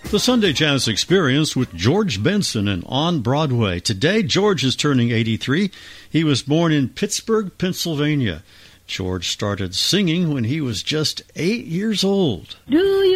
The Sunday Jazz Experience with George Benson and On Broadway. Today, George is turning 83. He was born in Pittsburgh, Pennsylvania. George started singing when he was just 8 years old. Do you